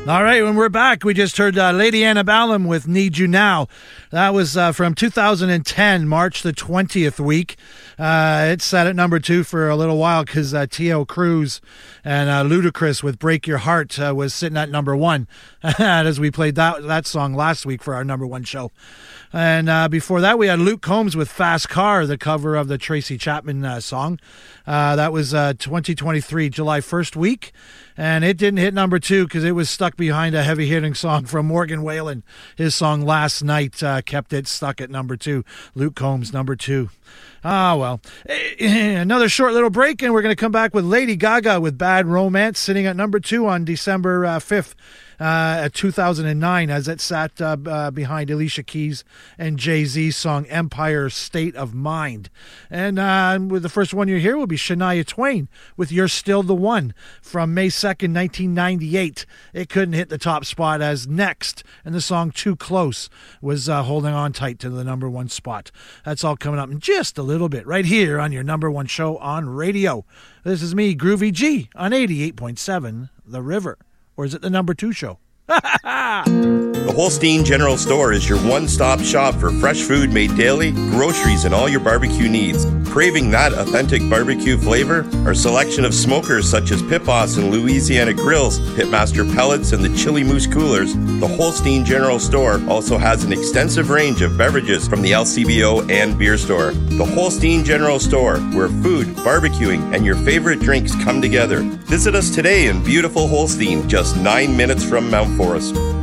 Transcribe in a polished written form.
All right, when we're back, we just heard Lady Antebellum with Need You Now. That was from 2010, March the 20th week. It sat at number 2 for a little while because T.L. Cruz and Ludacris with Break Your Heart was sitting at number 1 as we played that song last week for our number 1 show. And before that, we had Luke Combs with Fast Car, the cover of the Tracy Chapman song. That was 2023, July 1st week. And it didn't hit number 2 because it was stuck behind a heavy-hitting song from Morgan Wallen. His song Last Night kept it stuck at number 2. Luke Combs, number 2. Ah, well. Another short little break, and we're going to come back with Lady Gaga with Bad Romance, sitting at number 2 on December 5th. 2009, as it sat behind Alicia Keys and Jay-Z's song Empire State of Mind. And with the first one you hear will be Shania Twain with You're Still the One from May 2nd, 1998. It couldn't hit the top spot as Next, and the song Too Close was holding on tight to the number 1 spot. That's all coming up in just a little bit right here on your number 1 show on radio. This is me, Groovy G, on 88.7 The River. Or is it the number 2 show? The Holstein General Store is your one-stop shop for fresh food made daily, groceries, and all your barbecue needs. Craving that authentic barbecue flavor? Our selection of smokers such as Pit Boss and Louisiana Grills, Pitmaster Pellets, and the Chili Moose Coolers, the Holstein General Store also has an extensive range of beverages from the LCBO and beer store. The Holstein General Store, where food, barbecuing, and your favorite drinks come together. Visit us today in beautiful Holstein, just 9 minutes from Mount Forest.